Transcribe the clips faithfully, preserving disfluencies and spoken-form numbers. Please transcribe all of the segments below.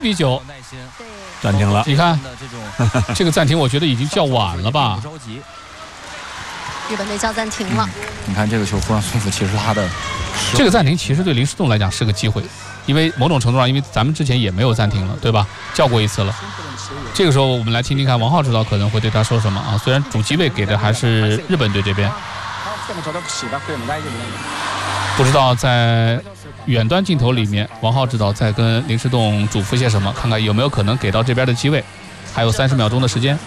比九， 暂停了。 你看这个暂停，我觉得已经叫晚了吧？ 日本队叫暂停了。 嗯、你看这个球，富上孙辅其实他的这个暂停其实对林诗栋来讲是个机会，因为某种程度上，因为咱们之前也没有暂停了，对吧？叫过一次了。这个时候我们来听听看王浩指导可能会对他说什么啊？虽然主机位给的还是日本队这边，不知道在远端镜头里面，王浩指导在跟林诗栋嘱咐些什么？看看有没有可能给到这边的机位。还有三十秒钟的时间。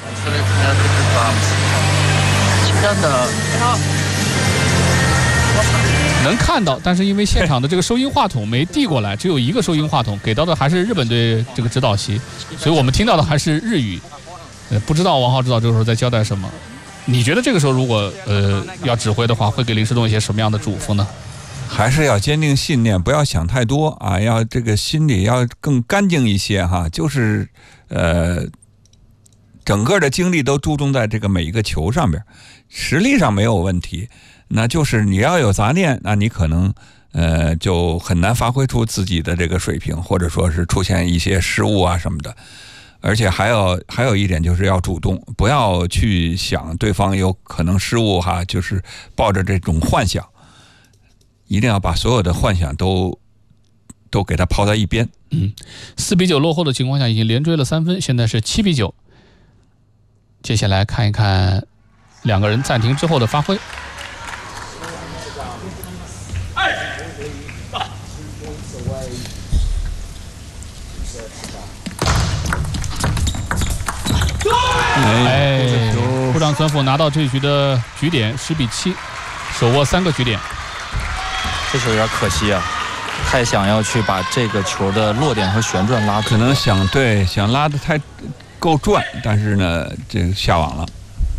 能看到，但是因为现场的这个收音话筒没递过来，只有一个收音话筒，给到的还是日本队这个指导席，所以我们听到的还是日语。呃，不知道王浩指导这个时候在交代什么？你觉得这个时候如果呃要指挥的话，会给林诗栋一些什么样的嘱咐呢？ 还是要坚定信念，不要想太多啊，要这个心里要更干净一些哈，就是呃。整个的精力都注重在这个每一个球上边，实力上没有问题，那就是你要有杂念，那你可能呃就很难发挥出自己的这个水平，或者说是出现一些失误啊什么的。而且还有还有一点就是要主动，不要去想对方有可能失误哈，就是抱着这种幻想，一定要把所有的幻想都都给它抛在一边。 嗯，四比九落后的情况下，已经连追了三分，现在是七比九。接下来看一看两个人暂停之后的发挥。哎，部长孙辅拿到这一局的局点十比七，手握三个局点。 这球有点可惜啊，太想要去把这个球的落点和旋转拉， 可能想对想拉得太够转，但是呢，这个下网了。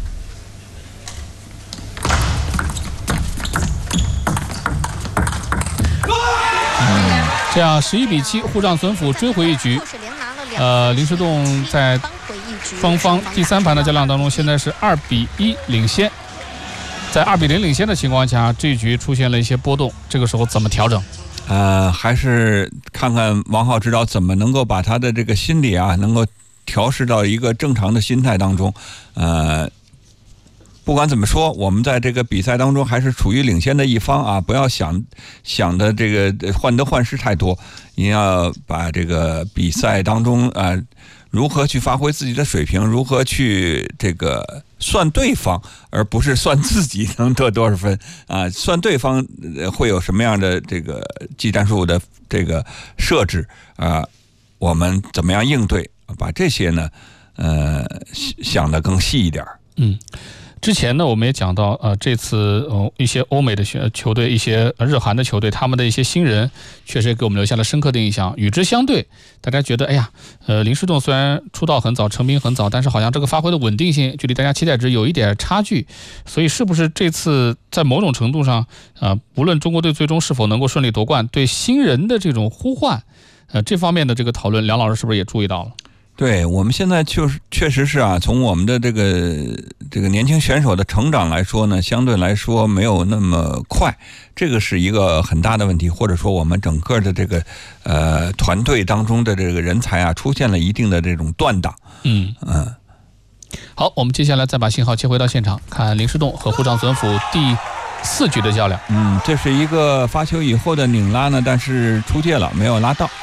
这样十一比七，沪上孙辅追回一局。呃，林诗栋在双方第三盘的较量当中，现在是二比一领先。在二比零领先的情况下，这一局出现了一些波动，这个时候怎么调整？ 呃，还是看看王浩指导怎么能够把他的这个心理啊，能够调试到一个正常的心态当中。呃。不管怎么说，我们在这个比赛当中还是处于领先的一方啊！不要想想的这个患得患失太多，你要把这个比赛当中啊、呃，如何去发挥自己的水平，如何去这个算对方，而不是算自己能得多少分啊！算对方会有什么样的这个技战术的这个设置啊？我们怎么样应对？把这些呢，呃，想得更细一点。 嗯。之前呢，我们也讲到，呃，这次呃一些欧美的球队，一些日韩的球队，他们的一些新人，确实给我们留下了深刻的印象。与之相对，大家觉得，哎呀，呃，林诗栋虽然出道很早，成名很早，但是好像这个发挥的稳定性，距离大家期待值有一点差距。所以，是不是这次在某种程度上，呃，无论中国队最终是否能够顺利夺冠，对新人的这种呼唤，呃，这方面的这个讨论，梁老师是不是也注意到了？ 对，我们现在就是确实是啊，从我们的这个这个年轻选手的成长来说呢，相对来说没有那么快，这个是一个很大的问题，或者说我们整个的这个呃团队当中的这个人才啊，出现了一定的这种断档。嗯嗯。 好，我们接下来再把信号切回到现场，看林诗栋和沪上孙辅第四局的较量。 嗯，这是一个发球以后的拧拉呢，但是出界了，没有拉到。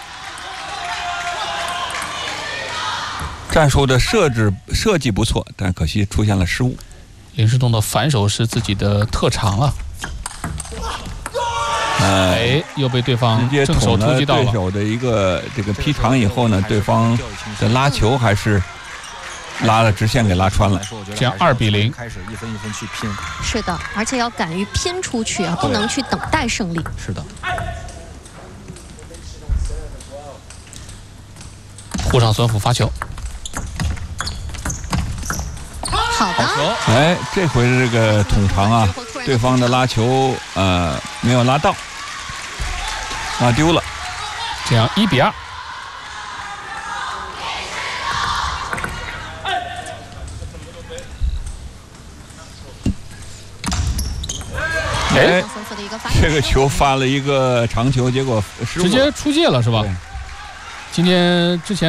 战术的设置设计不错，但可惜出现了失误。 林诗栋的反手是自己的特长啊！ 呃、 哎，又被对方直接正手突击到了。 对手的一个这个劈长以后呢，对方的拉球还是拉了直线给拉穿了。 这样二比零， 开始一分一分去拼。 是的，而且要敢于拼出去啊，不能去等待胜利。 是的。 沪上孙辅发球。 好的， 哎，这回的这个捅长啊，对方的拉球呃没有拉到，拉丢了， 这样一比二。 哎，这个球发了一个长球，结果失误， 直接出界了是吧？今天之前。